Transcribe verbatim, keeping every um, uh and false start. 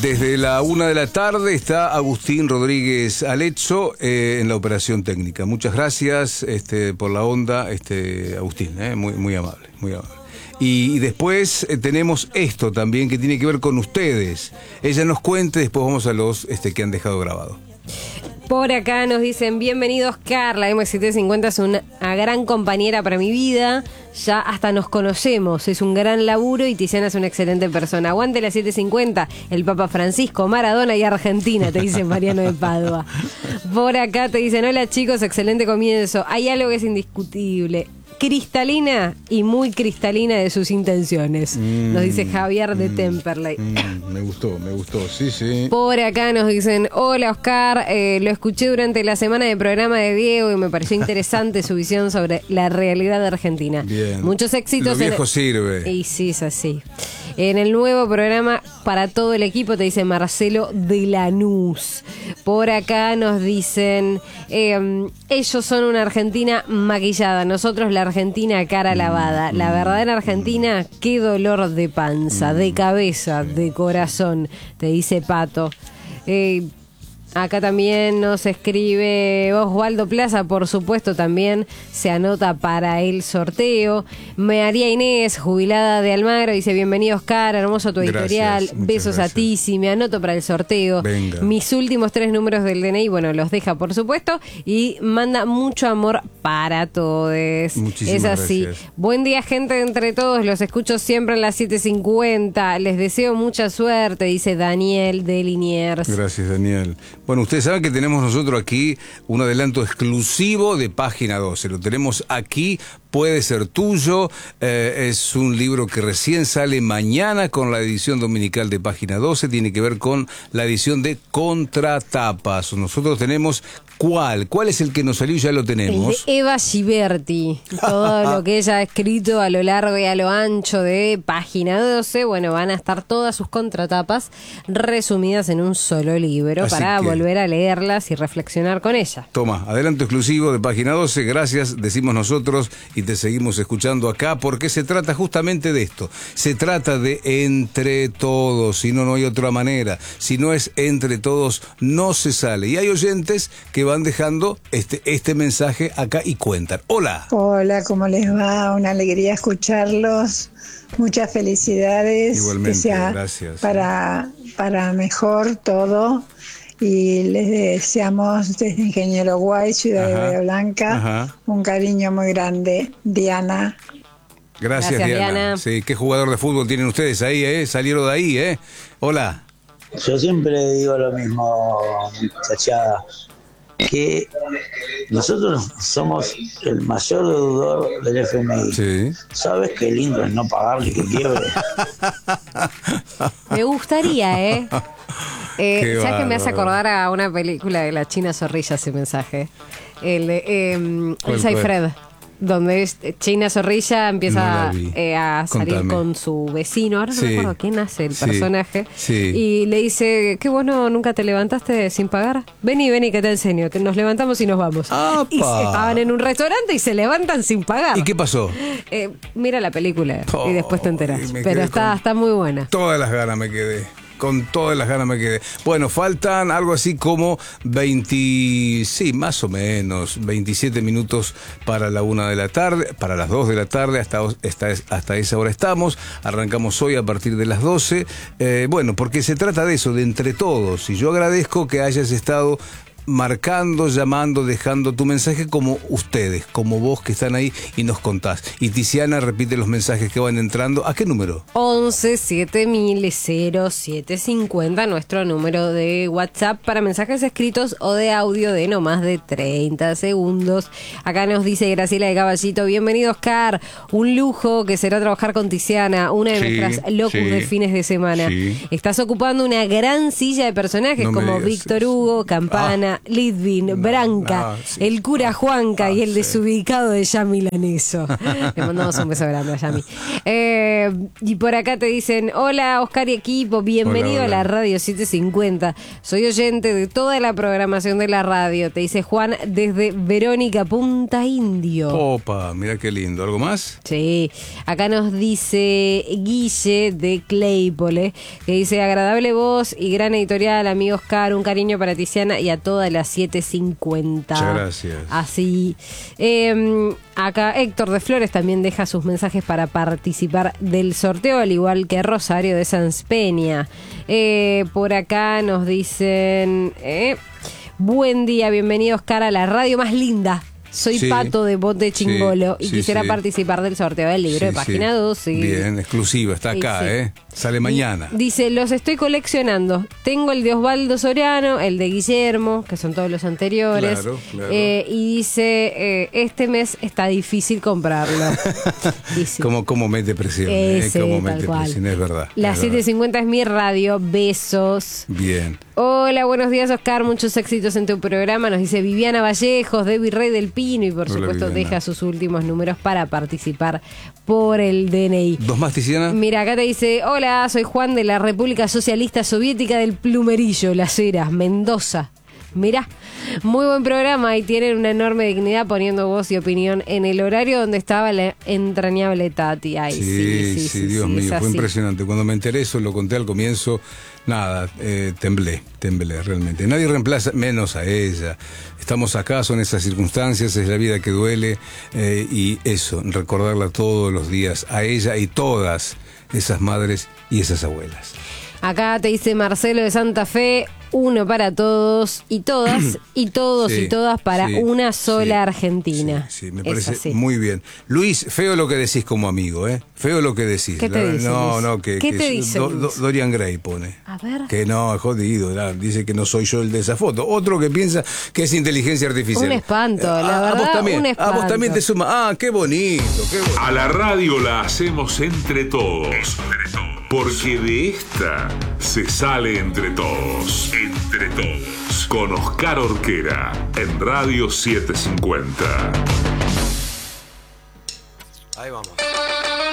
Desde la una de la tarde está Agustín Rodríguez Aletzo eh, en la operación técnica. Muchas gracias este, por la onda, este, Agustín, eh, muy, muy amable, muy amable. Y, y después eh, tenemos esto también que tiene que ver con ustedes. Ella nos cuente, después vamos a los este, que han dejado grabado. Por acá nos dicen, bienvenidos Carla, M setecientos cincuenta es una, una gran compañera para mi vida, ya hasta nos conocemos, es un gran laburo y Tiziana es una excelente persona. Aguante la setecientos cincuenta, el Papa Francisco, Maradona y Argentina, te dice Mariano de Padua. Por acá te dicen, hola chicos, excelente comienzo, hay algo que es indiscutible. Cristalina y muy cristalina de sus intenciones, mm, nos dice Javier de mm, Temperley. Mm, me gustó, me gustó, sí, sí. Por acá nos dicen, hola Oscar, eh, lo escuché durante la semana de programa de Diego y me pareció interesante su visión sobre la realidad de Argentina. Bien. Muchos éxitos. Lo viejo en... sirve. Y sí, es así. En el nuevo programa para todo el equipo, te dice Marcelo de Lanús. Por acá nos dicen, eh, ellos son una Argentina maquillada, nosotros la Argentina cara lavada. La verdadera Argentina, qué dolor de panza, de cabeza, de corazón, te dice Pato. Eh, Acá también nos escribe Osvaldo Plaza, por supuesto, también se anota para el sorteo. María Inés, jubilada de Almagro, dice, bienvenido Oscar, hermoso tu editorial, gracias, besos gracias. a ti, si me anoto para el sorteo. Venga. Mis últimos tres números del D N I, bueno, los deja por supuesto, y manda mucho amor para todos. Muchísimas es así. gracias. Buen día, gente de entre todos, los escucho siempre en las siete cincuenta, les deseo mucha suerte, dice Daniel de Liniers. Gracias, Daniel. Bueno, ustedes saben que tenemos nosotros aquí un adelanto exclusivo de Página doce. Lo tenemos aquí, puede ser tuyo. Eh, es un libro que recién sale mañana con la edición dominical de Página doce. Tiene que ver con la edición de Contratapas. Nosotros tenemos... ¿Cuál? ¿Cuál es el que nos salió y ya lo tenemos? El de Eva Giberti. Todo lo que ella ha escrito a lo largo y a lo ancho de Página doce. Bueno, van a estar todas sus contratapas resumidas en un solo libro. Así para que... volver a leerlas y reflexionar con ella. Toma, adelanto exclusivo de Página doce. Gracias, decimos nosotros y te seguimos escuchando acá porque se trata justamente de esto. Se trata de entre todos, si no, no hay otra manera. Si no es entre todos, no se sale. Y hay oyentes que van dejando este, este mensaje acá y cuentan. Hola. Hola, ¿cómo les va? Una alegría escucharlos. Muchas felicidades. Igualmente, que sea gracias. Para, para mejor todo. Y les deseamos desde Ingeniero Guay, Ciudad Ajá. de Bahía Blanca, Ajá. un cariño muy grande. Diana. Gracias, Gracias Diana. Diana. Sí, qué jugador de fútbol tienen ustedes ahí, ¿eh? Salieron de ahí, ¿eh? Hola. Yo siempre digo lo mismo, muchachada, que nosotros somos el mayor deudor del F M I. Sí. ¿Sabes qué lindo es no pagarle que quiebre? Me gustaría, ¿eh? eh ¿Sabes que me hace bárbaro. acordar a una película de la China Zorrilla ese mensaje? El de eh, Elsa y Fred. Donde es China Zorrilla empieza no eh, a salir Contame. con su vecino, ahora no sí. me acuerdo quién hace el sí. personaje, sí. y le dice, qué bueno, nunca te levantaste sin pagar, vení, vení que te enseño, que nos levantamos y nos vamos. ¡Apa! Y se, estaban en un restaurante y se levantan sin pagar. ¿Y qué pasó? Eh, mira la película Oh, y después te enterás, pero está, con... está muy buena. Todas las ganas me quedé. Con todas las ganas me quedé. Bueno, faltan algo así como veinte, sí, más o menos, veintisiete minutos para la una de la tarde, para las dos de la tarde, hasta, hasta, hasta esa hora estamos. Arrancamos hoy a partir de las doce. Eh, bueno, porque se trata de eso, de entre todos. Y yo agradezco que hayas estado marcando, llamando, dejando tu mensaje como ustedes, como vos que están ahí y nos contás. Y Tiziana repite los mensajes que van entrando. ¿A qué número? once siete mil cero siete cincuenta, nuestro número de WhatsApp para mensajes escritos o de audio de no más de treinta segundos. Acá nos dice Graciela de Caballito, bienvenido Oscar, un lujo que será trabajar con Tiziana, una de sí, nuestras locus sí, de fines de semana. Sí. Estás ocupando una gran silla de personajes no como Víctor Hugo, Campana, Patricia, Lidvin, no, Branca, no, sí. el cura Juanca ah, y el sí. desubicado de Yami Laneso. Le mandamos un beso grande a Yami. Eh, y por acá te dicen, hola Oscar y equipo, bienvenido hola, hola. a la Radio setecientos cincuenta. Soy oyente de toda la programación de la radio. Te dice Juan desde Verónica, Punta Indio. Opa, mira qué lindo. ¿Algo más? Sí. Acá nos dice Guille de Claypole, que dice, agradable voz y gran editorial, amigo Oscar, un cariño para Tiziana y a todas las setecientos cincuenta. Muchas gracias. Así. Eh, acá Héctor de Flores también deja sus mensajes para participar del sorteo, al igual que Rosario de Sanz Peña. Eh, por acá nos dicen, eh, buen día, bienvenido Oscar a la radio más linda. Soy sí, Pato de Bote Chingolo sí, y sí, quisiera sí. participar del sorteo del libro sí, de página sí. doce. Bien, exclusiva, está acá, sí. ¿eh? Sale mañana. Y dice, los estoy coleccionando. Tengo el de Osvaldo Soriano, el de Guillermo, que son todos los anteriores. Claro, claro. Eh, y dice, eh, este mes está difícil comprarlo. sí. ¿Cómo, ¿Cómo mete presión? Eh, Ese, ¿Cómo mete cual. presión? Es verdad. La setecientos cincuenta es mi radio. Besos. Bien. Hola, buenos días Oscar, muchos éxitos en tu programa, nos dice Viviana Vallejos de Virrey del Pino y por Hola, supuesto Viviana. Deja sus últimos números para participar por el D N I. ¿Dos más, Tiziana? Mira, acá te dice, hola, soy Juan de la República Socialista Soviética del Plumerillo, Las Heras, Mendoza. Mirá, muy buen programa y tienen una enorme dignidad poniendo voz y opinión en el horario donde estaba la entrañable Tati. Ay, sí, sí, sí, sí, sí Dios sí, mío, fue así. impresionante. Cuando me enteré eso, lo conté al comienzo, nada, eh, temblé, temblé realmente. Nadie reemplaza, menos a ella. Estamos acá, son esas circunstancias, es la vida que duele eh, y eso, recordarla todos los días, a ella y todas esas madres y esas abuelas. Acá te dice Marcelo de Santa Fe, uno para todos y todas, y todos sí, y todas para sí, una sola sí, Argentina. Sí, sí, me parece muy bien. Luis, feo lo que decís como amigo, ¿eh? Feo lo que decís. ¿Qué te la, dice, No, Luis? no, que, ¿Qué que te dice, Do, Do, Dorian Gray pone. A ver. Que no, jodido, la, dice que no soy yo el de esa foto. Otro que piensa que es inteligencia artificial. Un espanto, la ah, verdad, a vos también, un espanto. A vos también te suma. Ah, qué bonito, qué bonito. A la radio la hacemos entre todos. Entre todos. Porque de esta se sale entre todos. Entre todos. Con Oscar Orquera en Radio setecientos cincuenta. Ahí vamos.